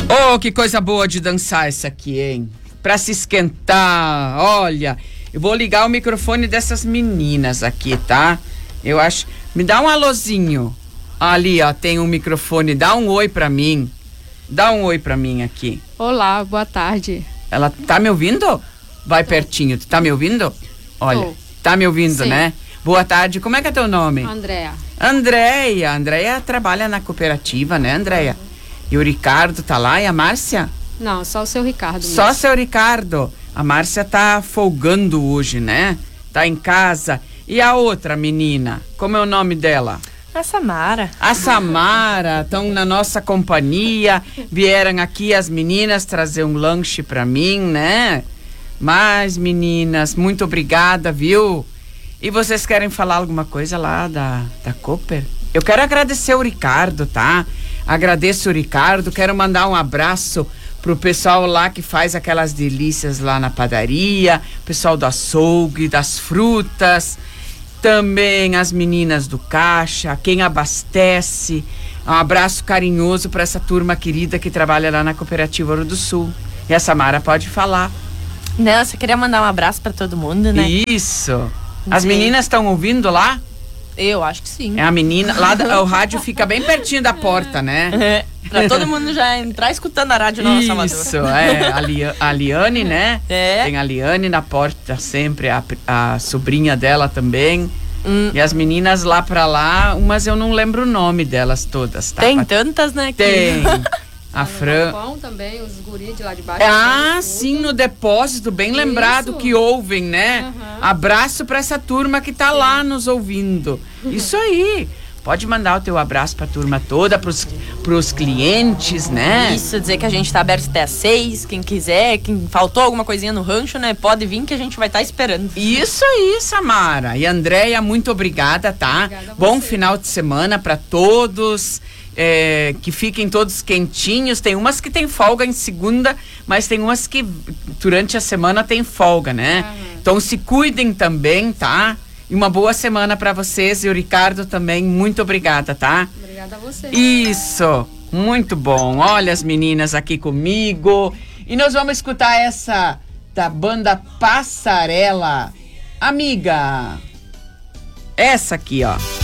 Oh, que coisa boa de dançar essa aqui, hein? Pra se esquentar, olha. Eu vou ligar o microfone dessas meninas aqui, tá? Eu acho... Me dá um alôzinho. Ali, ó, tem um microfone. Dá um oi pra mim. Dá um oi pra mim aqui. Olá, boa tarde. Ela tá me ouvindo? Vai pertinho. Tu tá me ouvindo? Olha, tá me ouvindo, Sim. né? Boa tarde. Como é que é teu nome? Andréa. Andréia trabalha na cooperativa, né, Andréia? E o Ricardo tá lá e a Márcia? Não, só o seu Ricardo mesmo. Só seu Ricardo. A Márcia tá folgando hoje, né? Tá em casa. E a outra menina? Como é o nome dela? A Samara. A Samara, estão na nossa companhia. Vieram aqui as meninas trazer um lanche pra mim, né? Mas, meninas, muito obrigada, viu? E vocês querem falar alguma coisa lá da Cooper? Eu quero agradecer o Ricardo, tá? Agradeço o Ricardo, quero mandar um abraço pro pessoal lá que faz aquelas delícias lá na padaria, pessoal do açougue, das frutas, também as meninas do caixa, quem abastece. Um abraço carinhoso para essa turma querida que trabalha lá na Cooperativa Ouro do Sul. E a Samara pode falar. Não, eu só queria mandar um abraço pra todo mundo, né? Isso. As Sim. meninas estão ouvindo lá? Eu acho que sim. É a menina, lá o rádio fica bem pertinho da porta, né? Pra todo mundo já entrar escutando a rádio Nova Salvador. Isso, a Liane, né? É. Tem a Liane na porta sempre, a sobrinha dela também. E as meninas lá pra lá, umas eu não lembro o nome delas todas, tá? Tem tantas, né? Tem. A Fran. Pão também, os guris de lá de baixo. Ah, sim, no depósito, bem lembrado que ouvem, né? Abraço pra essa turma que tá lá nos ouvindo. Isso aí. Pode mandar o teu abraço pra turma toda, pros clientes, né? Isso, dizer que a gente tá aberto até às 6, quem quiser, quem faltou alguma coisinha no rancho, né? Pode vir que a gente vai estar esperando. Isso aí, Samara. E Andréia, muito obrigada, tá? Obrigada a Bom você. final de semana pra todos. Que fiquem todos quentinhos. Tem umas que tem folga em segunda, mas tem umas que durante a semana tem folga, né? Então se cuidem também, tá? E uma boa semana pra vocês. E o Ricardo também, muito obrigada, tá? Obrigada a você. Isso, muito bom. Olha as meninas aqui comigo. E nós vamos escutar essa da banda Passarela. Amiga, essa aqui, ó.